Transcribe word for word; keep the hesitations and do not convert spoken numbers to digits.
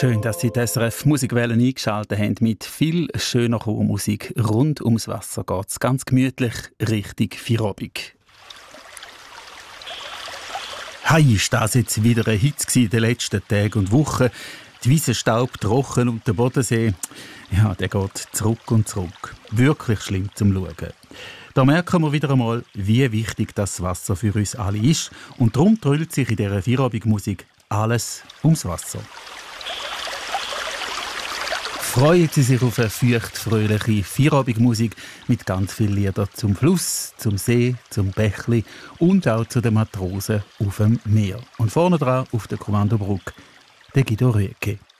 Schön, dass Sie die S R F Musikwelle eingeschaltet haben. Mit viel schöner Chormusik rund ums Wasser geht es ganz gemütlich Richtung Feierabend. Hey, ist das jetzt wieder ein Hitze in den letzten Tagen und Wochen. Die Wiese Staub trocken und der Bodensee, ja, der geht zurück und zurück. Wirklich schlimm zum Schauen. Da merken wir wieder einmal, wie wichtig das Wasser für uns alle ist. Und darum drüllt sich in dieser Feierabendmusik alles ums Wasser. Freuen Sie sich auf eine feucht-fröhliche Feierabendmusik mit ganz vielen Liedern zum Fluss, zum See, zum Bächli und auch zu den Matrosen auf dem Meer. Und vorne dran auf der Kommandobrücke der Guido Rüegg.